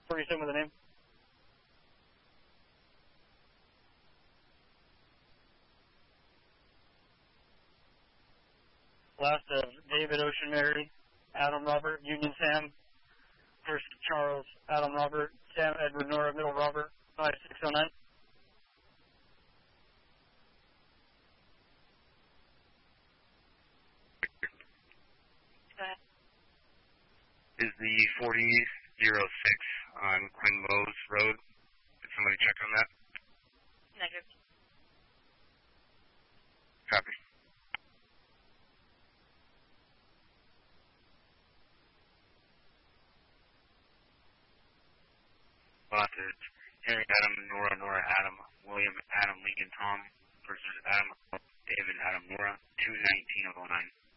47 with the name. Last David Ocean Mary, Adam Robert, Union Sam, First Charles, Adam Robert, Sam Edward Nora, Middle Robert, 5609. Is the 4006 on Quinn Mose Road? Did somebody check on that? Negative. Copy. Last is Henry Adam, Nora Adam, William Adam, Lincoln Tom versus Adam, David Adam, Nora, 219 of 09.